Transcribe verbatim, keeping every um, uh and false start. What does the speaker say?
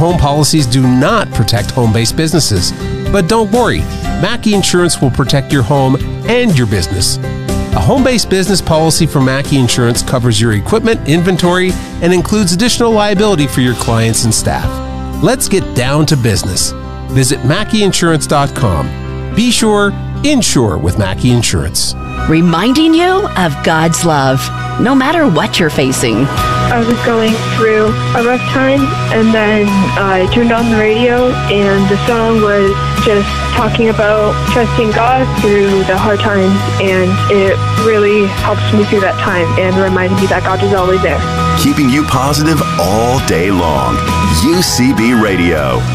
home policies do not protect home-based businesses. But don't worry, Mackey Insurance will protect your home and your business. A home-based business policy from Mackey Insurance covers your equipment, inventory, and includes additional liability for your clients and staff. Let's get down to business. Visit Mackey Insurance dot com. Be sure, insure with Mackey Insurance. Reminding you of God's love, no matter what you're facing. I was going through a rough time, and then I turned on the radio, and the song was just talking about trusting God through the hard times, and it really helps me through that time and reminded me that God is always there. Keeping you positive all day long. U C B Radio.